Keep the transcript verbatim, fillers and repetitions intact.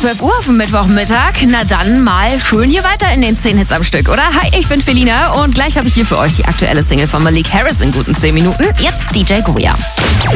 zwölf Uhr auf dem Mittwochmittag. Na dann mal schön hier weiter in den zehn Hits am Stück, oder? Hi, ich bin Felina und gleich habe ich hier für euch die aktuelle Single von Malik Harris in guten zehn Minuten. Jetzt D J Goya.